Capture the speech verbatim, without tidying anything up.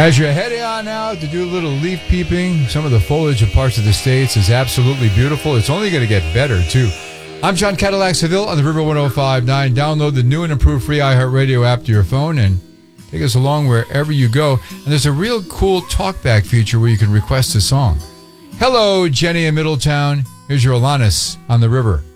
As you're heading on out to do a little leaf peeping, some of the foliage of parts of the States is absolutely beautiful. It's only going to get better, too. I'm John Cadillac Seville on the River one oh five point nine. Download the new and improved free iHeartRadio app to your phone and take us along wherever you go. And there's a real cool talkback feature where you can request a song. Hello, Jenny in Middletown. Here's your Alanis on the River.